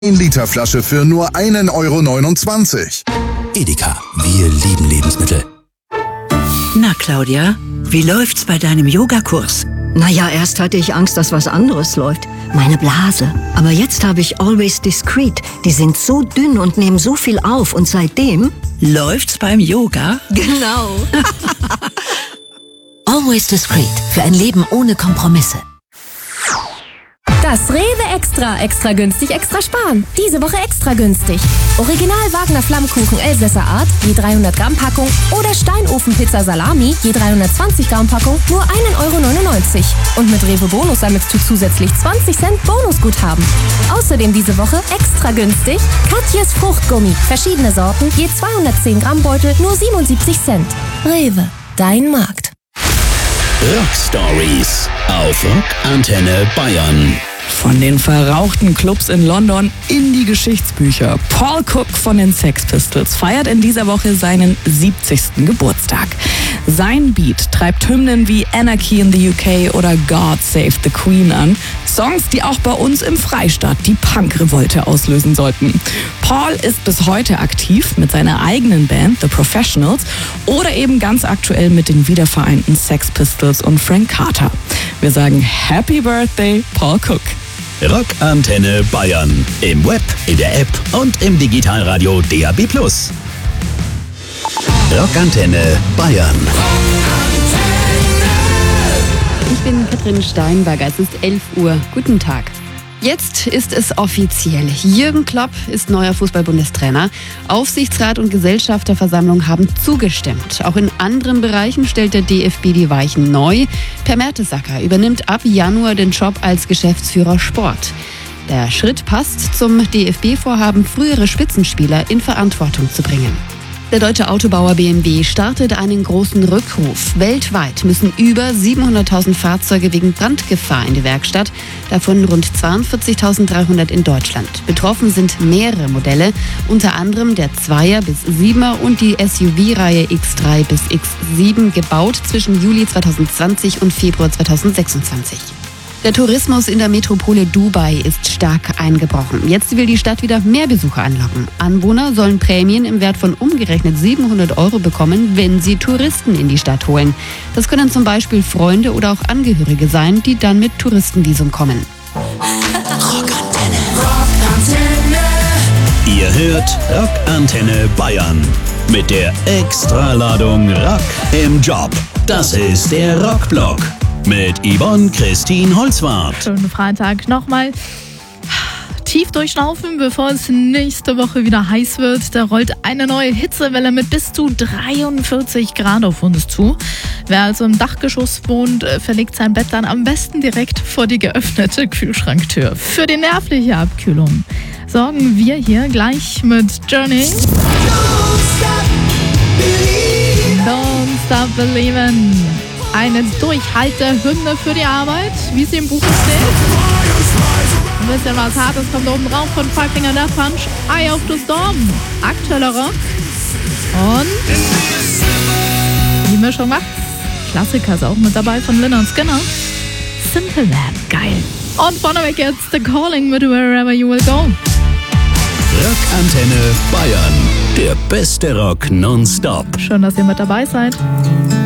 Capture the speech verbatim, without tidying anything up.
ein Liter Flasche für nur einen Euro neunundzwanzig. Edeka, wir lieben Lebensmittel. Na Claudia, wie läuft's bei deinem Yogakurs? Naja, erst hatte ich Angst, dass was anderes läuft. Meine Blase. Aber jetzt habe ich Always Discreet. Die sind so dünn und nehmen so viel auf. Und seitdem... Läuft's beim Yoga? Genau. Always Discreet. Für ein Leben ohne Kompromisse. Das Rewe Extra, extra günstig, extra sparen. Diese Woche extra günstig. Original Wagner Flammkuchen Elsässer Art, je dreihundert Gramm Packung oder Steinofenpizza Salami, je dreihundertzwanzig Gramm Packung, nur einen Euro neunundneunzig. Und mit Rewe Bonus sammelst du zusätzlich zwanzig Cent Bonusguthaben. Außerdem diese Woche extra günstig Katjes Fruchtgummi, verschiedene Sorten, je zweihundertzehn Gramm Beutel, nur siebenundsiebzig Cent. Rewe, dein Markt. Rock Stories auf Rock Antenne Bayern. Von den verrauchten Clubs in London in die Geschichtsbücher. Paul Cook von den Sex Pistols feiert in dieser Woche seinen siebzigsten Geburtstag. Sein Beat treibt Hymnen wie Anarchy in the U K oder God Save the Queen an. Songs, die auch bei uns im Freistaat die Punk-Revolte auslösen sollten. Paul ist bis heute aktiv mit seiner eigenen Band The Professionals oder eben ganz aktuell mit den wiedervereinten Sex Pistols und Frank Carter. Wir sagen Happy Birthday, Paul Cook. Rock Antenne Bayern. Im Web, in der App und im Digitalradio D A B plus. Rock Antenne Bayern. Ich bin Katrin Steinberger, es ist elf Uhr. Guten Tag. Jetzt ist es offiziell. Jürgen Klopp ist neuer Fußball-Bundestrainer. Aufsichtsrat und Gesellschafterversammlung haben zugestimmt. Auch in anderen Bereichen stellt der D F B die Weichen neu. Per Mertesacker übernimmt ab Januar den Job als Geschäftsführer Sport. Der Schritt passt zum D F B-Vorhaben, frühere Spitzenspieler in Verantwortung zu bringen. Der deutsche Autobauer B M W startet einen großen Rückruf. Weltweit müssen über siebenhunderttausend Fahrzeuge wegen Brandgefahr in die Werkstatt, davon rund zweiundvierzigtausenddreihundert in Deutschland. Betroffen sind mehrere Modelle, unter anderem der Zweier bis Siebener und die S U V-Reihe X drei bis X sieben, gebaut zwischen Juli zweitausendzwanzig und Februar zweitausendsechsundzwanzig. Der Tourismus in der Metropole Dubai ist stark eingebrochen. Jetzt will die Stadt wieder mehr Besucher anlocken. Anwohner sollen Prämien im Wert von umgerechnet siebenhundert Euro bekommen, wenn sie Touristen in die Stadt holen. Das können zum Beispiel Freunde oder auch Angehörige sein, die dann mit Touristenvisum kommen. Rockantenne. Rockantenne. Ihr hört Rock Antenne Bayern mit der Extraladung Rock im Job. Das ist der Rockblock. Mit Yvonne Christine Holzwart. Schönen Freitag nochmal. Tief durchschnaufen, bevor es nächste Woche wieder heiß wird. Da rollt eine neue Hitzewelle mit bis zu dreiundvierzig Grad auf uns zu. Wer also im Dachgeschoss wohnt, verlegt sein Bett dann am besten direkt vor die geöffnete Kühlschranktür. Für die nervliche Abkühlung sorgen wir hier gleich mit Journey. Don't Stop Believin'. Don't Stop Believin'. Eine Durchhalte-Hymne für die Arbeit, wie sie im Buch steht. Ein bisschen was Hartes kommt oben drauf von Five Finger Death Punch. Eye of the Storm, aktueller Rock. Und die Mischung macht's. Klassiker ist auch mit dabei von Lynyrd Skynyrd. Simple Man, geil. Und vorneweg jetzt The Calling mit Wherever You Will Go. Rock Antenne Bayern, der beste Rock nonstop. Schön, dass ihr mit dabei seid.